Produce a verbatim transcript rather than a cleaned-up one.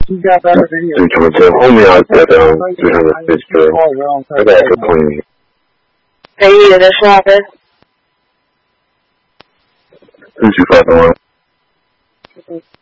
She got better video. So you can tell homie out there down three hundred fifty. I got her clean. Hey, yeah, that's Robert. Two two five one.